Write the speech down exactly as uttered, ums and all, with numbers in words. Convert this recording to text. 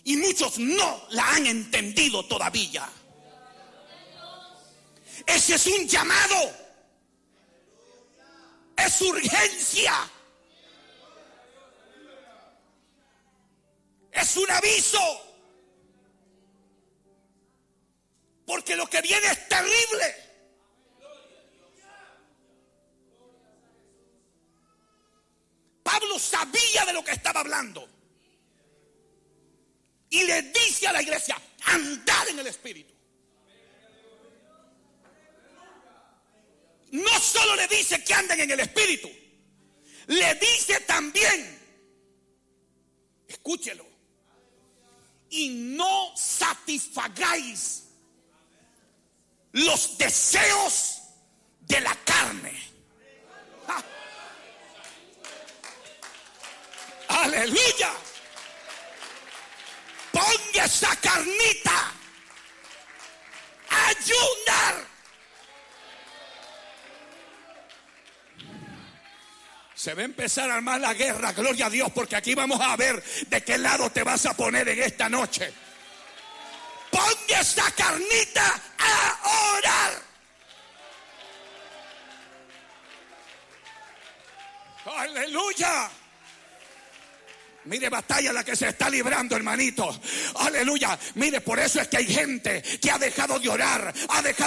Y muchos no la han entendido todavía. Ese es un llamado. Es urgencia. Es un aviso. Porque lo que viene es terrible. Pablo sabía de lo que estaba hablando. Y le dice a la iglesia: andad en el Espíritu. No solo le dice que anden en el Espíritu, le dice también, escúchelo, y no satisfagáis los deseos de la carne. ¡Ja! ¡Aleluya! Ponga esa carnita a ayunar. Se va a empezar a armar la guerra, gloria a Dios, porque aquí vamos a ver de qué lado te vas a poner en esta noche. Ponga esa carnita a orar. Aleluya. Mire, batalla la que se está librando, hermanito. Aleluya. Mire, por eso es que hay gente que ha dejado de orar, ha dejado